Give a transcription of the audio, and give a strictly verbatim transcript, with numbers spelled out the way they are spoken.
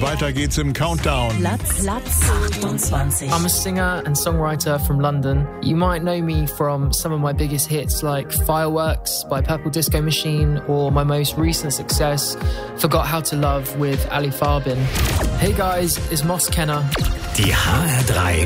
Weiter geht's im Countdown. Platz, Platz achtundzwanzig. I'm a singer and songwriter from London. You might know me from some of my biggest hits like Fireworks by Purple Disco Machine or my most recent success, Forgot How to Love with Ali Farbin. Hey guys, it's Moss Kenner. Die H R drei